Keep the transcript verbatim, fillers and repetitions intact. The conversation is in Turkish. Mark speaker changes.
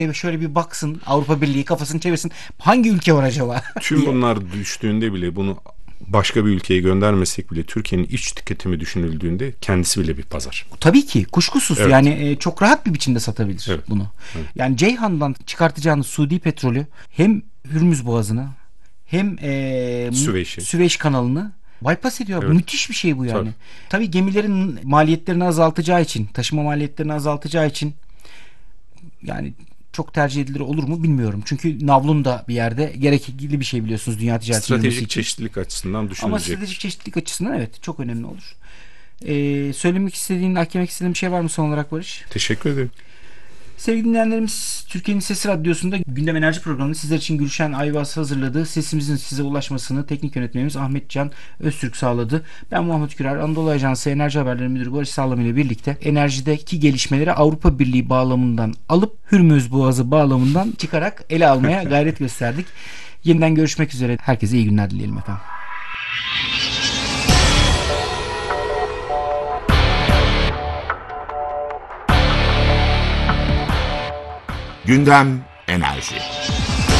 Speaker 1: şöyle bir baksın, Avrupa Birliği kafasını çevirsin. Hangi ülke var acaba?
Speaker 2: Tüm bunlar düştüğünde bile, bunu başka bir ülkeye göndermesek bile, Türkiye'nin iç tüketimi düşünüldüğünde kendisi bile bir pazar.
Speaker 1: Tabii ki kuşkusuz,
Speaker 2: Evet.
Speaker 1: yani e, çok rahat bir biçimde satabilir
Speaker 2: Evet.
Speaker 1: bunu.
Speaker 2: Evet.
Speaker 1: Yani Ceyhan'dan çıkartacağınız Suudi petrolü hem Hürmüz Boğazı'nı hem e,
Speaker 2: Süveyş'i.
Speaker 1: Süveyş kanalını bypass ediyor.
Speaker 2: Evet.
Speaker 1: Müthiş bir şey bu yani.
Speaker 2: Tabii.
Speaker 1: Tabii gemilerin maliyetlerini azaltacağı için, taşıma maliyetlerini azaltacağı için yani çok tercih edilir olur mu bilmiyorum. Çünkü navlun da bir yerde gerekli bir şey, biliyorsunuz, dünya ticareti yürümesi
Speaker 2: Stratejik
Speaker 1: için.
Speaker 2: çeşitlilik açısından
Speaker 1: Ama
Speaker 2: düşünülecek.
Speaker 1: stratejik çeşitlilik açısından evet çok önemli olur. Ee, söylemek istediğin, eklemek istediğin bir şey var mı son olarak Barış?
Speaker 2: Teşekkür ederim.
Speaker 1: Sevgili dinleyenlerimiz, Türkiye'nin Sesi Radyosu'nda Gündem Enerji Programı'nı sizler için Gülşen Ayvaz hazırladı. Sesimizin size ulaşmasını teknik yönetmenimiz Ahmet Can Öztürk sağladı. Ben Muhammed Gürer, Anadolu Ajansı Enerji Haberleri Müdürü Barış Sağlam ile birlikte enerjideki gelişmeleri Avrupa Birliği bağlamından alıp Hürmüz Boğazı bağlamından çıkarak ele almaya gayret gösterdik. Yeniden görüşmek üzere. Herkese iyi günler dileyelim efendim.
Speaker 3: Gündem Enerji.